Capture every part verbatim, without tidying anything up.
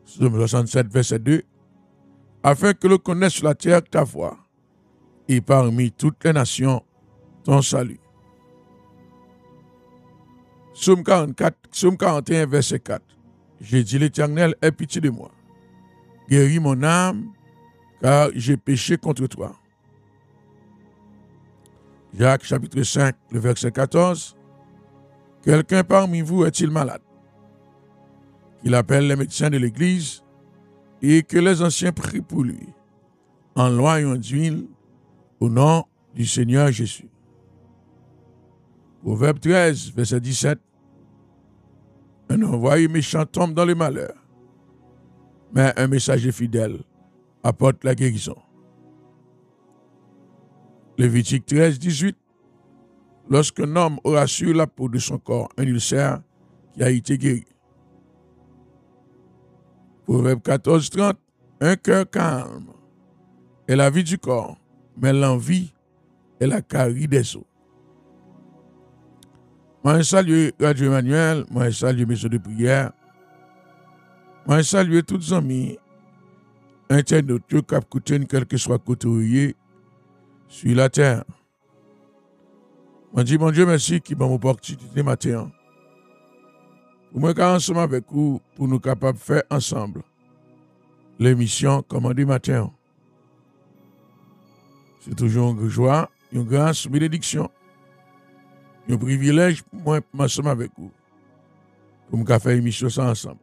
Psaume soixante-sept, verset deux. Afin que l'on connaisse la terre ta voix, et parmi toutes les nations ton salut. Psaume quarante-quatre, Psaume quarante et un, verset quatre. J'ai dit l'Éternel, aie pitié de moi. Guéris mon âme, car j'ai péché contre toi. Jacques chapitre cinq, le verset quatorze. Quelqu'un parmi vous est-il malade? Qu'il appelle les médecins de l'Église et que les anciens prient pour lui, en loignant d'huile au nom du Seigneur Jésus. Proverbe treize, verset dix-sept. Un envoyé méchant tombe dans le malheur, mais un messager fidèle apporte la guérison. Lévitique treize, dix-huit. Lorsqu'un homme aura sur la peau de son corps un ulcère qui a été guéri. Proverbe quatorze, trente. Un cœur calme est la vie du corps, mais l'envie est la carie des os. Moi, je salue Radio Emmanuel, moi, je salue Maison de prière, moi, je salue tous les amis, internautes qui écoutent, quel que soit côté sur la terre. Moi, je dis, mon Dieu, merci qui m'a opportunité matin. Pour moi, quand ensemble avec vous, pour nous capables de faire ensemble l'émission Commandé matin. C'est toujours une joie, une grâce, une bénédiction, un privilège pour moi, ensemble avec vous, pour nous faire l'émission ça ensemble.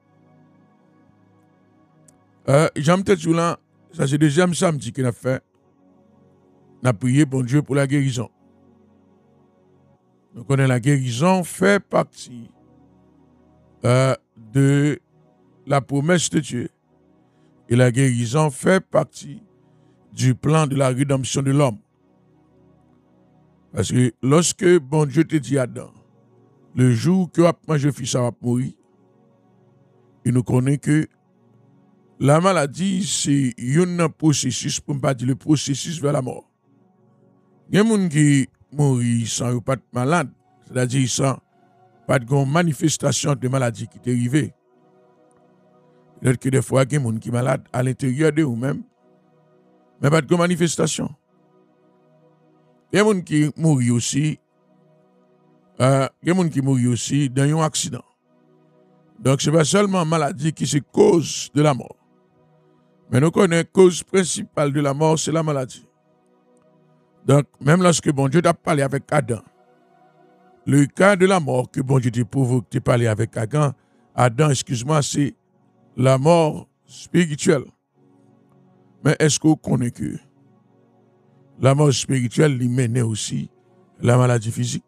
Euh, J'aime peut-être là, ça c'est le deuxième samedi qu'on a fait. On a prié pour Dieu pour la guérison. Donc, on a la guérison fait partie euh, de la promesse de Dieu. Et la guérison fait partie du plan de la rédemption de l'homme. Parce que lorsque bon Dieu te dit Adam, le jour que tu as mangé fils, ça va mourir, il nous connaît que la maladie, c'est un processus, pour ne pas dire le processus vers la mort. Il y a des gens qui mourent sans pas être malade, c'est-à-dire sans pas de manifestation de maladie qui est arrivée. Peut-être que des fois, il y a des gens qui sont malades à l'intérieur de eux-mêmes, mais pas de manifestation. Il y a des gens qui mourent aussi, euh, il y a des gens qui mourent aussi dans un accident. Donc, ce n'est pas seulement la maladie qui est cause de la mort. Mais nous connaissons la cause principale de la mort, c'est la maladie. Donc, même lorsque bon Dieu t'a parlé avec Adam, le cas de la mort que bon Dieu t'a provoqué de parler avec Adam, Adam, excuse-moi, c'est la mort spirituelle. Mais est-ce que vous connaissez que la mort spirituelle lui mène aussi la maladie physique?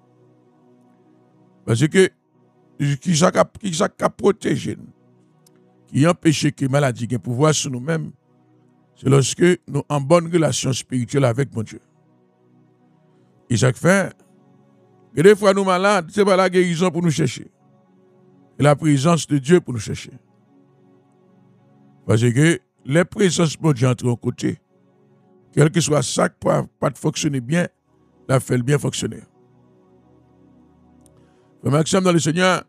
Parce que qui ça qui protège, qui empêche que la maladie ait pouvoir sur nous-mêmes, c'est lorsque nous sommes en bonne relation spirituelle avec mon Dieu. Et ça fait que des fois nous malades, ce n'est pas la guérison pour nous chercher. Et la présence de Dieu pour nous chercher. Parce que les présences de Dieu entre en côté, quel que soit ça qui ne peut pas fonctionner bien, la fait bien fonctionner. Le maximum dans le Seigneur,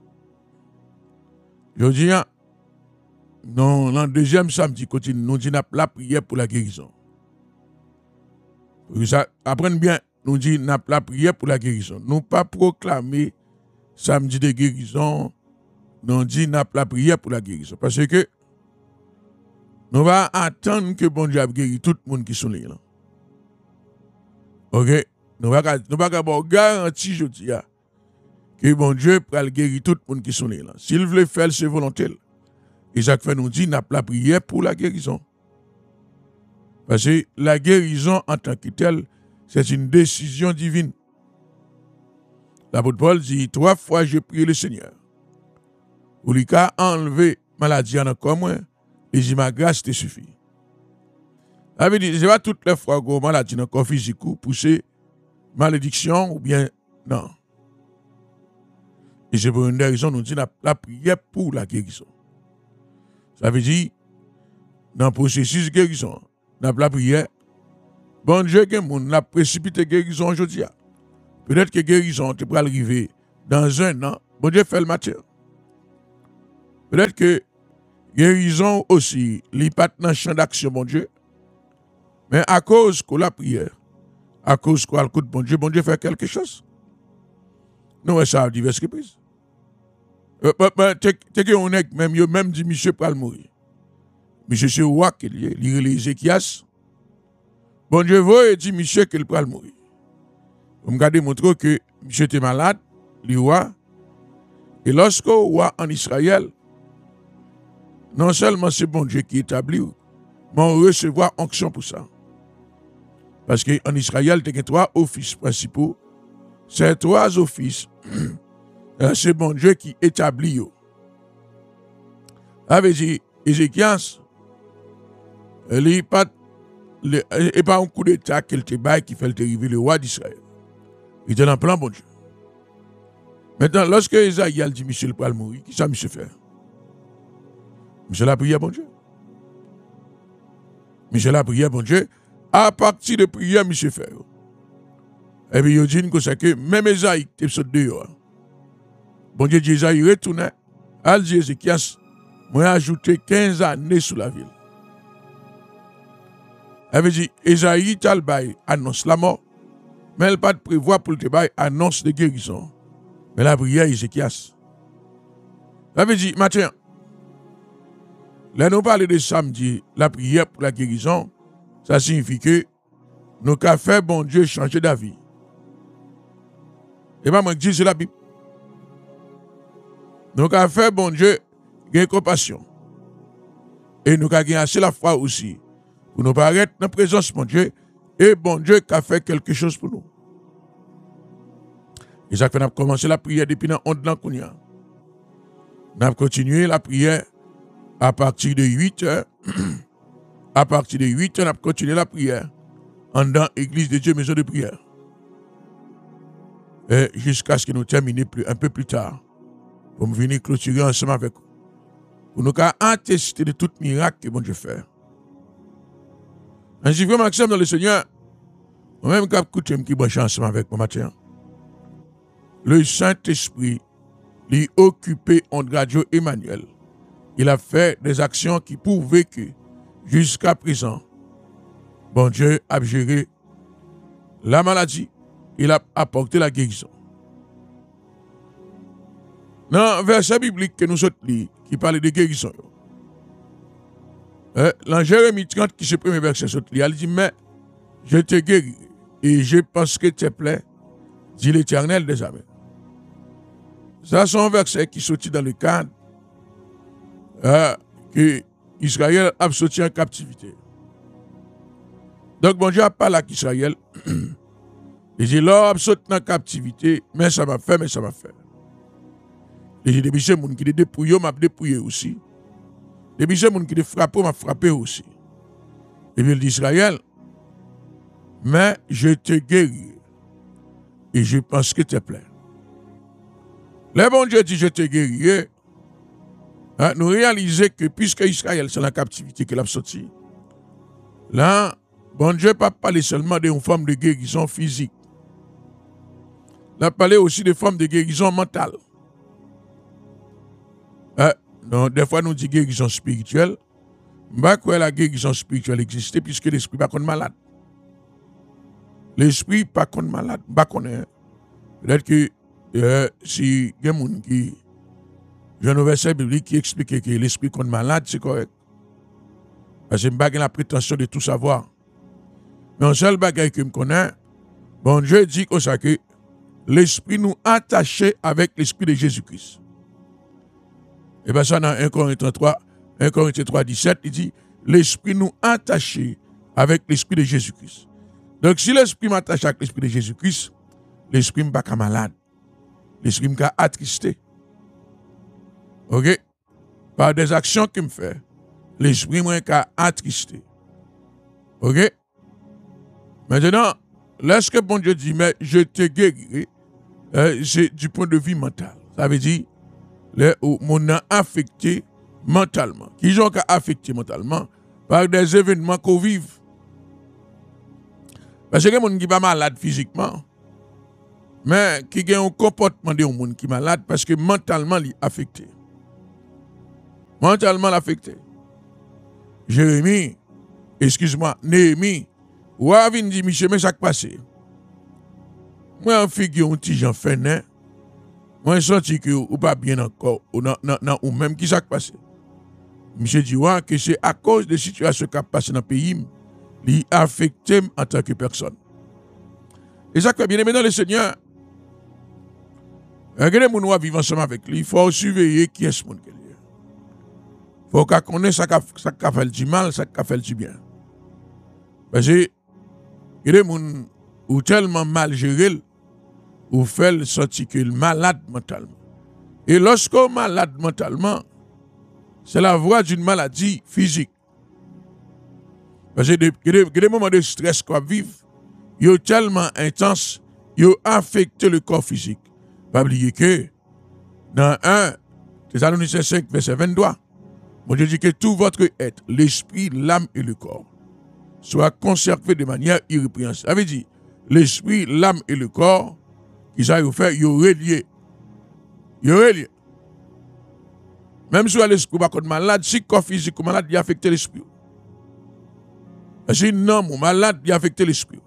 je dis, dans le deuxième samedi, nous disons la prière pour la guérison. Pour que ça apprenne bien, nous disons la prière pour la guérison. Nous pas proclamer samedi de guérison, nous disons la prière pour la guérison. Parce que nous allons attendre que bon Dieu guérit tout le monde qui sont là. Ok? Nous ne allons pas garantir, je dis, que bon Dieu peut guérir tout le monde qui sont là. S'il veut faire, c'est volontaire. Et Jacques fait nous dit, n'a pas la prière pour la guérison. Parce que la guérison en tant que telle, c'est une décision divine. L'apôtre Paul dit, trois fois j'ai prié le Seigneur. Pour lui qu'a enlevé maladie en encore moins, et dit, ma grâce te suffit. Ça veut dire, ce n'est pas toutes les fois que maladie dans le corps physique ou pousser malédiction ou bien non. Et c'est pour une raison, nous dit, la prière pour la guérison. Ça veut dire, dans le processus de guérison, dans la prière, bon Dieu, que moun a précipité guérison aujourd'hui. Peut-être que guérison te peut arriver dans un an, bon Dieu fait le matin. Peut-être que Guérison aussi, li pas dans champ d'action, bon Dieu. Mais à cause de la prière, à cause qu'on a le coup de bon Dieu, bon Dieu fait quelque chose. Nous, ça a diverses reprises. Euh, tu sais qu'on est même, yo même dit, monsieur pral mourir. Monsieur c'est roi qui est, il est Ézéchias. Bon Dieu veut et dit, monsieur qu'il pral mourir. Vous me regardez montrer que monsieur était malade, le roi. Et lorsque le roi en Israël, non seulement c'est bon Dieu qui établit, mais on recevoir onction pour ça. Parce qu'en Israël, il y a trois offices principaux. Ces trois offices, c'est bon Dieu qui établit. Avec dit, Ézéchias, il n'est pas, pas un coup d'état qu'il te baille qui fait arriver le roi d'Israël. Il était dans le plan bon Dieu. Maintenant, lorsque Isaïe dit, monsieur le pral mourir, qui ça monsieur fait? Monsieur la prière, bon Dieu. Monsieur la prière, bon Dieu. À partir de prière, monsieur fait. Et puis, il dit que même Isaïe, tu es sauté dehors. Bon Dieu dit, Isaïe retourne. Elle dit, Ézéchias, moi, ajouté quinze années sous la ville. Elle dit, Isaïe, talbaï, annonce la mort. Mais elle n'a pas de prévoir pour le travail, annonce de guérison. Mais la prière, Ézéchias. Elle dit, matin, là, nous parlons de samedi, la prière pour la guérison, ça signifie que nous avons fait bon Dieu changer d'avis. Et pas moi qui dis, c'est la Bible. Nous avons fait bon Dieu gagner compassion. Et nous avons gagné assez la foi aussi pour nous paraître dans la présence de mon Dieu. Et bon Dieu qui a fait quelque chose pour nous. Et ça fait qu'on a commencé la prière depuis dans onze ans. Nous avons continué la prière à partir de huit heures. À partir de huit heures, on a continué la prière en dans l'église de Dieu, maison de prière. Et jusqu'à ce que nous terminions plus, un peu plus tard pour venir clôturer ensemble avec vous. Pour nous attester de tout miracle que bon Dieu fait. Ainsi, vraiment, Maxime dans le Seigneur, moi-même, quand je qui branche ensemble avec moi matin, le Saint-Esprit lui occupé en radio Emmanuel. Il a fait des actions qui prouvaient que jusqu'à présent, bon Dieu a géré la maladie, il a apporté la guérison. Dans le verset biblique que nous sommes lus, qui parle de guérison, euh, dans Jérémie trente, qui est le premier verset, il dit, mais je te guéris et je pense que tu es plein, dit l'Éternel des armées. Ça, c'est un verset qui sortit dans le cadre euh, que Israël a sorti en captivité. Donc, bon Dieu a parlé à Israël. Il dit, là, a sorti en captivité, mais ça m'a fait, mais ça m'a fait. Il dit, depuis ces gens qui ont dépouillé, m'a dépouillé aussi. Depuis ces gens qui ont frappé, m'a frappé aussi. Et puis il dit, Israël, mais je te guéris. Et je pense que tu es plein. Le bon Dieu dit, je te guéris. Hein, nous réalisons que puisque Israël c'est la captivité qu'il a sorti, là, bon Dieu n'a pas parlé seulement d'une forme de guérison physique. Il a parlé aussi de forme de guérison mentale. Hein, donc, des fois, nous disons guérison spirituelle. Mais quoi la guérison spirituelle existe puisque l'esprit n'est pas malade. L'esprit n'est pas malade. Peut-être que euh, si il y a des gens qui. J'ai un verset biblique qui explique que l'esprit est malade, c'est correct. Parce que je n'ai pas la prétention de tout savoir. Mais un seul bagage que je connais, bon Dieu dit comme ça que l'esprit nous attaché avec l'esprit de Jésus-Christ. Et bien ça dans un Corinthiens trois, un Corinthiens trois, dix-sept, il dit l'esprit nous attaché avec l'esprit de Jésus-Christ. Donc si l'esprit m'attache avec l'esprit de Jésus-Christ, l'esprit n'est pas malade. L'esprit n'est pas attristé. Ok? Par des actions qu'il me fait, l'esprit n'est pas attristé. Ok? Maintenant, lorsque bon Dieu dit, mais je te guérirai, euh, c'est du point de vue mental. Ça veut dire, le, mon a affecté mentalement. Qui ont affecté mentalement par des événements qu'on vive. Parce que les gens qui sont pas malades physiquement, mais qui ont un comportement de gens qui sont malades parce que mentalement, ils sont affectés. Mentalement l'affecté. Jérémie, excuse-moi, Néhémie, ou a vin dit, monsieur, mais ça qui passe. Moi, en figure, un petit Jean Fenin, moi, je senti que ou pas bien encore, ou, non, non, non, ou même qui ça qui passe. Monsieur dit, ouais, que c'est à cause des situations qui passent dans le pays, qui affectent en tant que personne. Et ça, bien aimé dans le Seigneur, regardez mon noir vivre ensemble avec lui, il faut surveiller qui est ce monde. Il faut qu'on connaisse ça qui fait du mal, ça qui fait du bien. Parce que, il y a des gens qui tellement mal géré, ou fait sentir qu'il est malade mentalement. Et lorsqu'on est malade mentalement, c'est la voie d'une maladie physique. Parce que il y a des moments de stress qu'on vit, ils sont tellement intenses, ils affectent le corps physique. Pas oublier que, dans un, Thessaloniciens cinq, verset vingt-deux, mon Dieu dit que tout votre être, l'esprit, l'âme et le corps, soit conservé de manière irrépréhensible. Ça veut dire, l'esprit, l'âme et le corps, qu'ils aillent faire, ils sont reliés. Ils sont reliés. Même si l'esprit n'est pas malade, si le corps physique est malade, il affecte l'esprit. Si non, mon malade, il affecte l'esprit.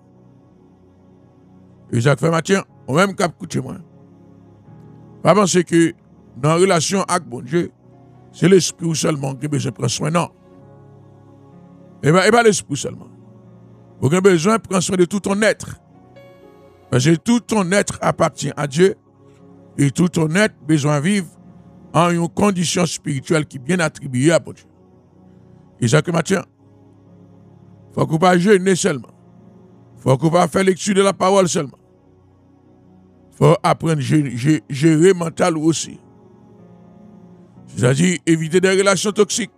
Et Jacques fait Mathieu, on même cap écouter moi. Pas penser que dans la relation avec bon Dieu, c'est l'esprit seulement qui a besoin de prendre soin. Non. Et bien, pas l'esprit seulement. Vous avez besoin de prendre soin de tout ton être. Parce que tout ton être appartient à Dieu. Et tout ton être a besoin de vivre en une condition spirituelle qui est bien attribuée à bon Dieu. Et Jacques Mathieu, il faut qu'on ne pas jeûner seulement. Il faut qu'on ne pas faire lecture de la parole seulement. Il faut apprendre à gérer, gérer mental aussi. C'est-à-dire éviter des relations toxiques.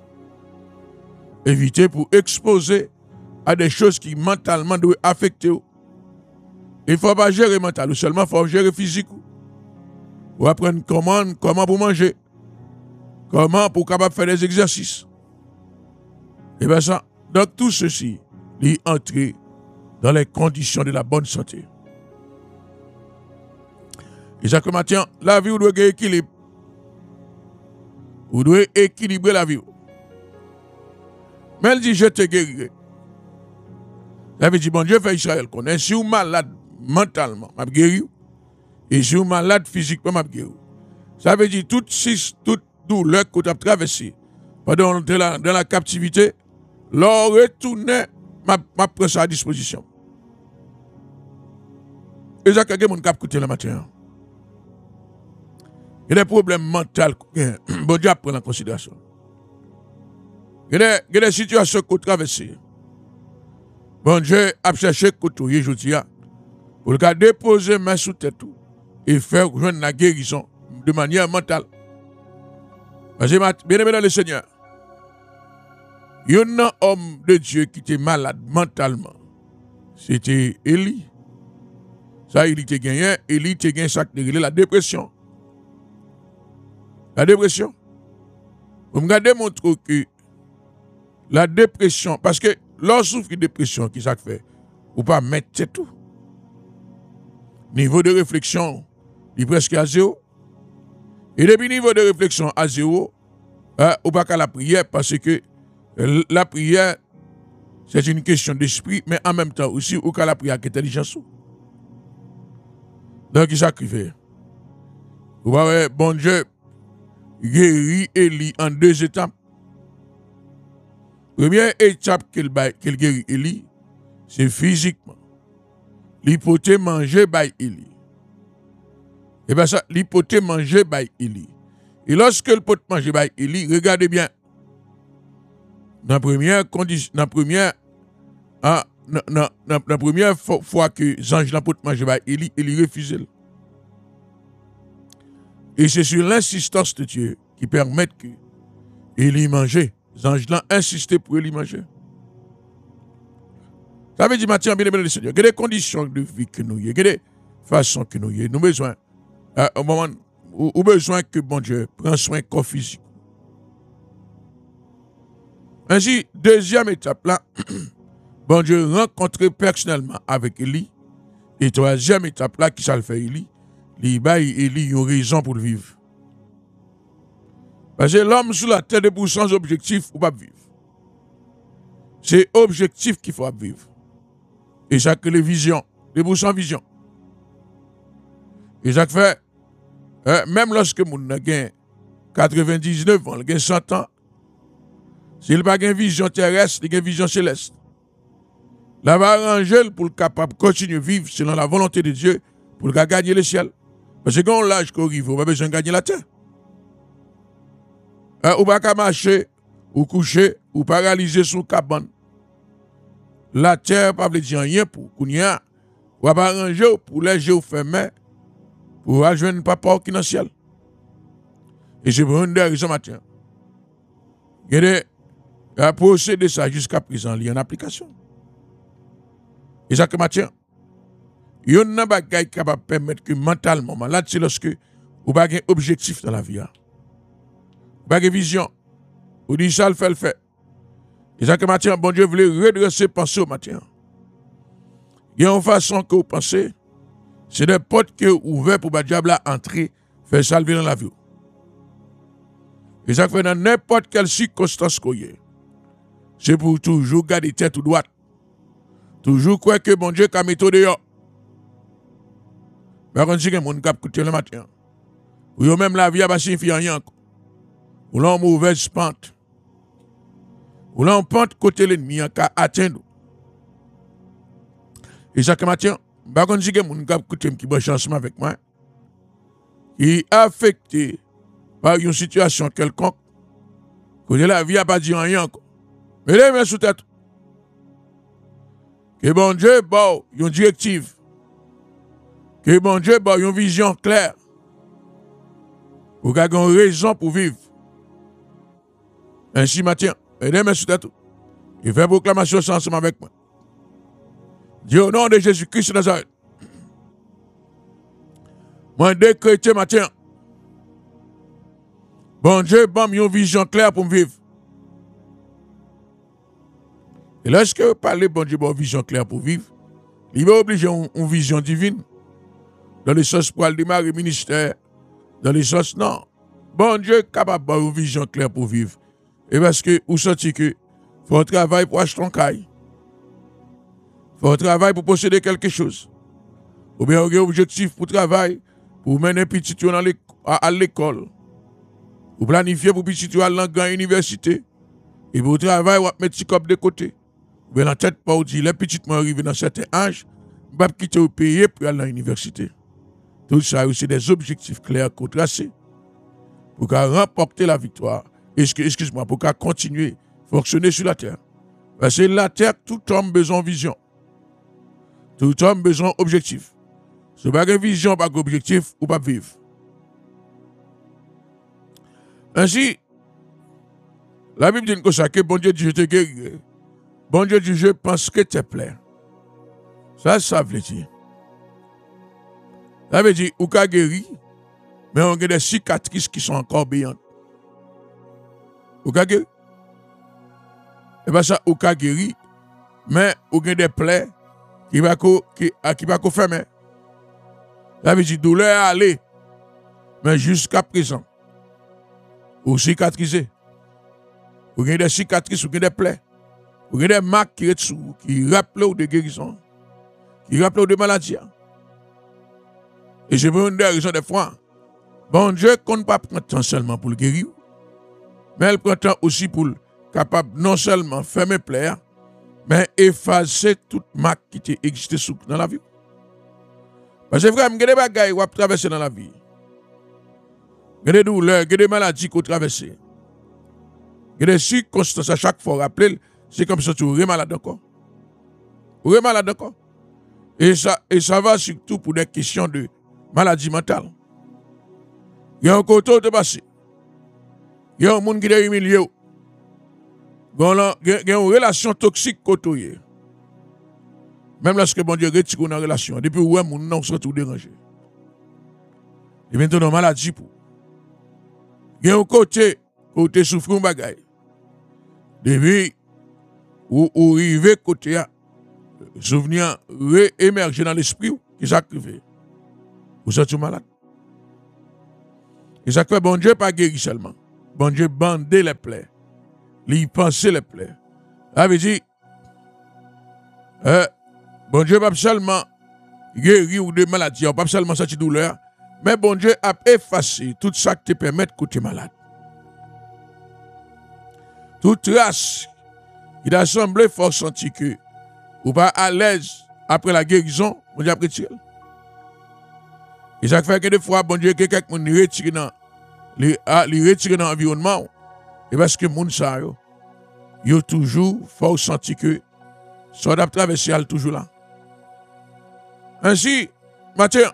Éviter pour exposer à des choses qui mentalement doivent affecter. Il ne faut pas gérer mental, seulement il faut gérer physique. Il faut apprendre comment, comment pour manger. Comment pour capable faire des exercices. Et bien ça, donc tout ceci est entré dans les conditions de la bonne santé. Et ça que maintenant, la vie, vous devez équilibrer. Vous devez équilibrer la vie. Mais elle dit, je te guérirai. Ça veut dire, bon Dieu fait Israël connaît. Si vous êtes malade mentalement, je guéri. Et si vous êtes malade physiquement, je guéri. Ça veut dire, toutes six, toutes douleurs que vous avez traversées pendant la, dans la captivité, leur retourner, je prends ça à disposition. Et ça, quelqu'un qui a écouté le matin. Il y a des problèmes mentaux, bon Dieu prend en considération. Il y a des, des situations que vous traversez. Bon Dieu a cherché côtoyer aujourd'hui pour le cas déposer main sous tête et faire joindre la guérison de manière mentale. Parce que, bien aimé dans le Seigneur, il y a un homme de Dieu qui était malade mentalement. C'était Élie. Ça, il était gagné. Élie était gagné ça qui la dépression. La dépression. Vous me regardez montre que la dépression, parce que lorsqu'on souffre de dépression, qui ça fait? Ou pas mettre tout. Niveau de réflexion, il est presque à zéro. Et depuis niveau de réflexion à zéro, euh, ou pas qu'à la prière, parce que euh, la prière, c'est une question d'esprit, mais en même temps aussi, ou qu'à la prière avec intelligence. Donc, il s'acrivait. Vous voyez, bon Dieu, guérit Élie en deux étapes. Première étape qu'il qu guérit Élie, c'est physiquement. L'hypothèse manger par Élie. Et bien ça, l'hypothèse manger par Élie. Et lorsque le pot manger par Élie, regardez bien. Dans la première condition, dans la première, ah, dans, dans, dans la première fois que Zange la pot manger par Élie, Élie refuse. Et c'est sur l'insistance de Dieu qui permet que Élie mange. Zange l'a insisté pour Élie manger. Ça veut dire, Mathieu, bien aimé le Seigneur, il y a des conditions de vie que nous avons, il y a des façons que nous avons. Nous avons besoin, euh, au moment où nous avons besoin que bon Dieu prenne soin du corps physique. Ainsi, deuxième étape là, bon Dieu rencontre personnellement avec Élie. Et troisième étape là, qui ça le fait Élie, il baille Élie une raison pour le vivre. Parce que l'homme sur la terre est sans objectif ou pas vivre. C'est objectif qu'il faut vivre. Et ça que les visions, des sans vision. Et ça fait, euh, même lorsque mon a quatre-vingt-dix-neuf ans, il a cent ans, s'il n'a pas une vision terrestre, il a une vision céleste. Là, va arranger pour le capable de continuer à vivre selon la volonté de Dieu pour gagner le ciel. Parce que quand l'âge qu'on arrive, on n'a pas besoin de gagner la terre. Euh, ou pas qu'à marcher, ou coucher, ou paralyser sous cabane. La terre, pas veut dire rien pour qu'on y a. Ou pas arranger pour les jeux fermés, pour rejoindre papa qui est dans le ciel. Et c'est pour une des raisons matin. Il y a procédé ça jusqu'à présent, il y a une application. Et ça que matin, il y a un bagage qui capable de permettre que mentalement, malade, c'est lorsque vous avez un objectif dans la vie. Vous avez une vision. Vous dites ça, le fait, le fait. Et ça que matin, bon Dieu voulait redresser penser au matin. Il y a une façon que vous pensez, c'est des portes que vous ouvrez pour que le diable entrer, faire salver dans la vie. Et ça fait dans n'importe quelle circonstance qu'on y est. C'est pour toujours garder tête ou droite. Toujours croire que bon Dieu a mis tout dehors. Par contre, si quelqu'un qui a écouté le matin, ou même la vie a pas signifié rien. Ou l'on mauvaise pente. Ou l'on pente côté l'ennemi qui a atteint. Et ça que matin, par contre, si quelqu'un qui a écouté qui a changement avec moi, qui est affecté par une situation quelconque, que la vie a pas dit rien. Mais les mains sous tête. Que bon Dieu, bon, une directive. Que bon Dieu, bon, une vision claire. Pour qu'il y ait une raison pour vivre. Ainsi, matin, les mains sous tête. Il fait proclamation ensemble avec moi. Dieu, au nom de Jésus-Christ de Nazareth. Moi, décréter matin. Bon Dieu, bon, une vision claire pour me vivre. Et lorsque vous parlez, bon Dieu, bon, vision claire pour vivre, il va obliger une, une vision divine. Dans les sens pour démarrer le ministère, dans les sens, non. Bon Dieu est capable d'avoir une vision claire pour vivre. Et parce que vous sentez que faut travailler pour acheter un caille. Faut travailler pour posséder quelque chose. Ou bien vous avez un objectif pour travailler, pour mener un petit à l'école. Vous planifiez pour petit à l'université. université. Et pour travailler, vous mettre petit cop de côté. Vous avez la tête pas dire, les petites m'ont arrivé dans certains âges, vous ne quitter au pays pour aller à l'université. Tout ça, c'est des objectifs clairs qu'on trace pour remporter la victoire. Excuse-moi, pour continuer à fonctionner sur la terre. Parce que la terre, tout homme a besoin de vision. Tout homme a besoin d'objectif. Si vous n'avez pas de vision, pas d'objectif, ou pas vivre. Ainsi, la Bible dit que ça, que bon Dieu dit, je te guérirai. Bon Dieu dit, je pense que tu es plein. Ça, ça veut dire. Ça veut dire, ou qu'a guéri, mais on a des cicatrices qui sont encore béantes. Ou qu'a guéri. Et bien ça, ou qu'a guéri, mais on a des plaies qui va qui, qui va fermer. Ça veut dire, douleur à aller, mais jusqu'à présent, ou cicatrisé. Ou a des cicatrices, ou des plaies. Ou des marques qui sont qui rappellent de guérison, qui rappellent de maladies. Et c'est pour une des raisons des fois. Bon Dieu, qu'on ne pas prendre temps seulement pour le guérir, mais elle prend temps aussi pour capable non seulement fermer plaies, mais effacer toute marque qui existait dans la vie. Parce que vraiment, il y a des bagailles qui traverser dans la vie. Il y a des douleurs, il y a des maladies qu'on traverse. Il y a des circonstances à chaque fois. Rappelez, c'est comme ça que tu es malade encore. Tu es malade encore. Et ça, et ça va surtout pour des questions de maladie mentale. Il y a un côté de passé. Il y a un monde qui est humilié. Il y a une relation toxique côté. Même lorsque bon Dieu retire une relation, depuis où on non se tout dérangé. Et maintenant, une maladie pour. Il y a un côté, côté souffrir un bagaille. Depuis où où arrive côté souvenir réémerger dans l'esprit qui s'active. Vous êtes malade. Et ça fait bon Dieu pas guéri seulement. bon Dieu bandait les plaies. Il pensait les plaies. Ça veut dire, euh, bon Dieu pas seulement guéri ou de maladie, pas seulement senti douleur, mais bon Dieu a effacé tout ça qui te permet de côté malade. Toute race qui a semblé fort senti que ou pas à l'aise après la guérison, bon Dieu a retiré. Et ça fait que des fois, bon Dieu, que quelqu'un retire dans l'environnement, et parce que moun sa yo, yo toujours fort senti que son adapte traversé est toujours là. Ainsi, Mathieu,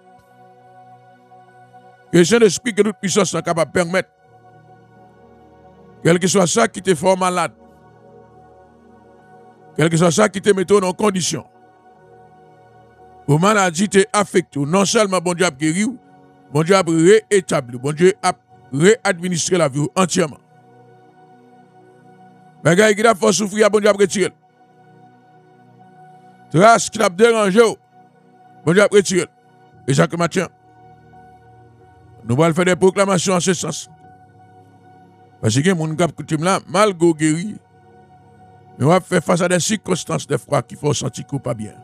que c'est l'esprit que toute puissance est capable de permettre, quel que soit ça qui te fait malade, quel que soit ça qui te met en condition, ou maladie te affecte, non seulement bon Dieu a guéri, bon Dieu a réétabli, bon Dieu a réadministré la vie entièrement. Mais gars qui a fait souffrir, bon Dieu a retiré. Trace qui a dérangé, bon Dieu a retiré. Et chaque matin, nous allons faire des proclamations en ce sens. Parce que mon gars coutume là, mal guéri, mais on va faire face à des circonstances des fois qui font sentir qu'on pas bien.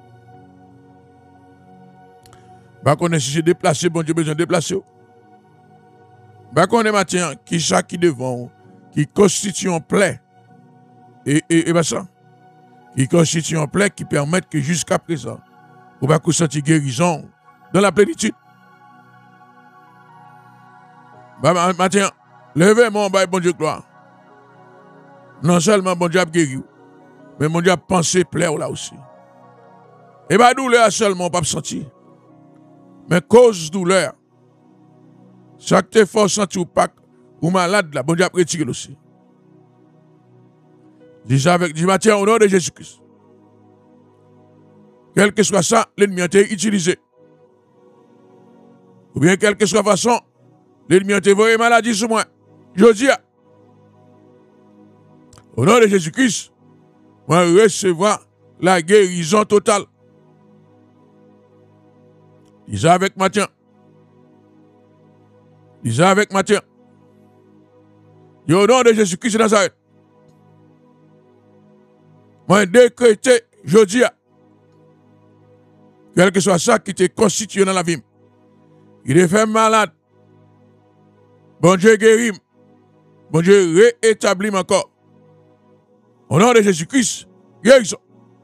Bah qu'on est si déplacé, bon Dieu besoin de déplacer. Bah qu'on est matin qui chaque qui devant, qui constitue un plaie. Et, et, et bah ça, qui constitue un plaie qui permettent que jusqu'à présent, on va sentir guérison dans la plénitude. Bah matin, levez-moi, bah bon Dieu gloire. Non seulement bon Dieu a guéri, mais bon Dieu a pensé plaie là aussi. Et bah douleur seulement pas sentir. Mais cause douleur, chaque te force senti ou pas, ou malade là, bon Dieu a retiré aussi. Dis ça avec, dis matin au nom de Jésus-Christ. Quel que soit ça, l'ennemi a été utilisé. Ou bien quelle que soit la façon, l'ennemi a été envoyé maladie sur moi. Je dis, au nom de Jésus-Christ, moi recevoir la guérison totale. Dis ça avec matin. Dis ça avec matin. Au nom de Jésus-Christ de Nazareth. Moi décrété, je dis, quel que soit ça qui te constitue dans la vie, il est fait malade. Bon Dieu guérit. Bon Dieu réétablit encore. Au nom de Jésus-Christ, guérison.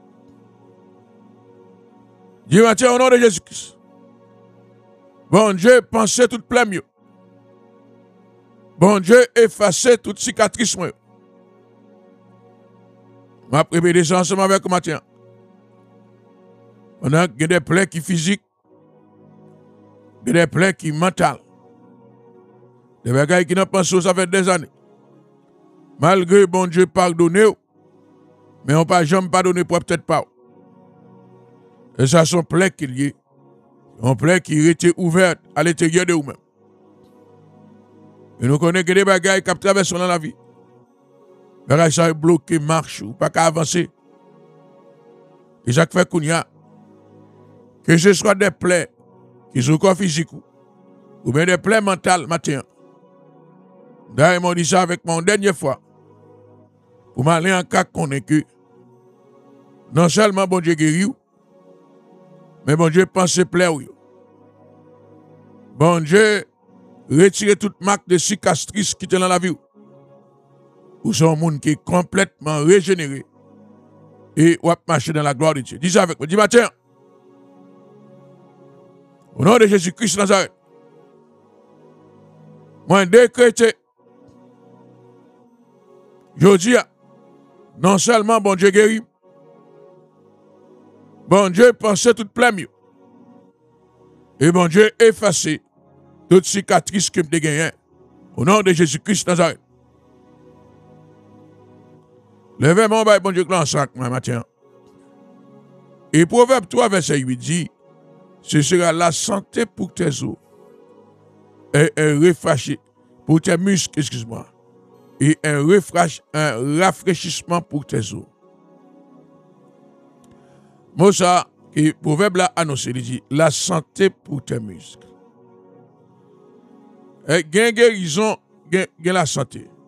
Dis matin au nom de Jésus-Christ. Bon Dieu pensez toute plaie mieux. Bon Dieu effacez toute cicatrice mieux. Ma préparer ça ensemble avec matin. On a des plaies qui physiques, des plaies qui mentales. Des bagailles qui n'ont pas pensé ça fait des années. Malgré bon Dieu pardonné, mais on ne peut jamais pardonner pour peut-être pas. Et ça sont plaies qui liées. On plaît qui était ouverte à l'intérieur de vous-même. Et nous connaissons que des bagailles qui traversent dans la vie. Les bagailles sont bloquées, marchent, ou pas qu'à avancer. Et ça fait qu'on y a. Que ce soit des plaies qui sont encore physiques, ou bien des plaies mentales, matin. D'ailleurs, ils m'ont dit ça avec mon dernière fois. Pour m'aller en cas qu'on est que non seulement bon Dieu guérit, mais bon Dieu pense plaire. Bon Dieu retire toute marque de cicatrice qui est dans la vie. Ou son monde qui est complètement régénéré. Et ou marcher dans la gloire de Dieu. Dis ça avec moi. Dis matin. Au nom de Jésus-Christ Nazareth. Moi décrété. Je dis, non seulement bon Dieu guérit. Bon Dieu pensait toute plaie mieux. Et bon Dieu effacé toute cicatrice qui me dégagne. Au nom de Jésus-Christ Nazareth. Levez mon bail, bon Dieu, que sac, matin. Et Proverbe trois, verset huit dit, ce sera la santé pour tes os. Et un rafraîchissement pour tes muscles, excuse-moi. Et un, un rafraîchissement pour tes os. Mosa, et Proverbe l'a annoncé, il dit, la santé pour tes muscles. Et gain guérison, gen, gen la santé.